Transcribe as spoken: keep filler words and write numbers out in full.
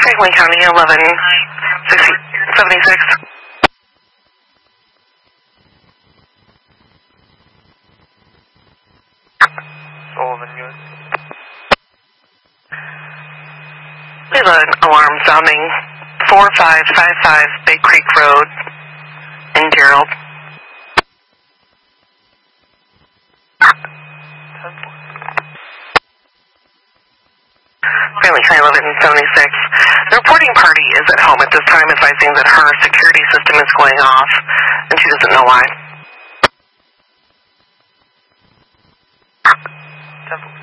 Franklin County, eleven seventy-six. Sullivan, U S. We have an alarm sounding four five five five Bay Creek Road in Gerald. Franklin County, eleven seventy-six. The reporting party is at home at this time, advising that her security system is going off, and she doesn't know why. Temple.